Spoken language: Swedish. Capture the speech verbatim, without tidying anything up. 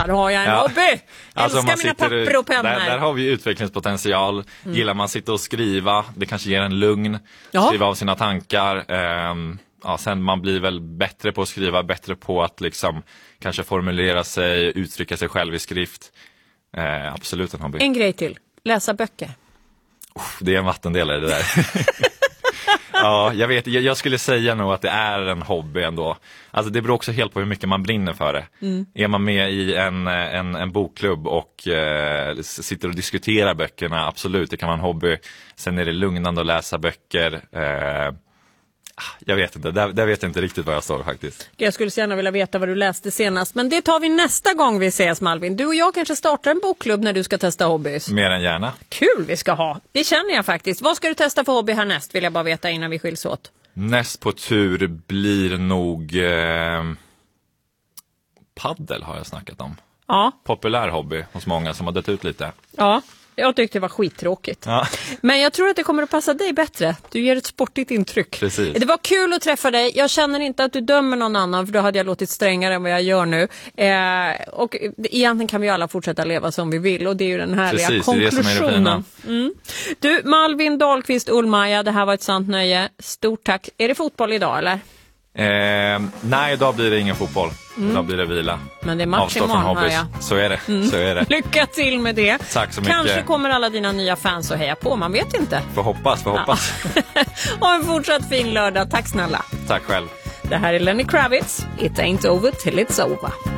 där har jag en ja. hobby. Alltså, älskar mina papper och pennor. Där, där har vi utvecklingspotential. Mm. Gillar man sitta och skriva, det kanske ger en lugn. Ja. Skriva av sina tankar. Um, ja, sen man blir väl bättre på att skriva, bättre på att liksom kanske formulera sig, uttrycka sig själv i skrift. Uh, absolut en hobby. En grej till, läsa böcker. Oh, det är en vattendelare det där. Ja, jag vet, jag, jag skulle säga nog att det är en hobby ändå. Alltså det beror också helt på hur mycket man brinner för det. Mm. Är man med i en, en, en bokklubb och eh, sitter och diskuterar böckerna, absolut, det kan vara en hobby. Sen är det lugnande att läsa böcker. Eh, jag vet inte, där, där vet jag inte riktigt vad jag står faktiskt. Jag skulle gärna vilja veta vad du läste senast, men det tar vi nästa gång vi ses, Malvin. Du och jag kanske startar en bokklubb när du ska testa hobbys. Mer än gärna. Kul vi ska ha, det känner jag faktiskt. Vad ska du testa för hobby härnäst, vill jag bara veta innan vi skiljs åt. Näst på tur blir nog eh, paddel har jag snackat om. Ja. Populär hobby hos många som har dött ut lite. Ja. Jag tyckte det var skittråkigt. Ja. Men jag tror att det kommer att passa dig bättre. Du ger ett sportigt intryck. Precis. Det var kul att träffa dig. Jag känner inte att du dömer någon annan, för då hade jag låtit strängare än vad jag gör nu. Eh, och egentligen kan vi alla fortsätta leva som vi vill. Och det är ju den härliga Precis, konklusionen. Det är det som är det mm. Du, Malvin Dahlqvist Ullmaja, det här var ett sant nöje. Stort tack. Är det fotboll idag eller? Eh, nej, idag blir det ingen fotboll. Mm. Idag blir det vila. Men det är match imorgon, hör jag. Så är det, mm. så är det. Lycka till med det. Tack så mycket. Kanske kommer alla dina nya fans att heja på, man vet inte. Får hoppas, får hoppas. Ja. Och en fortsatt fin lördag, tack snälla. Tack själv. Det här är Lenny Kravitz. It ain't over till it's over.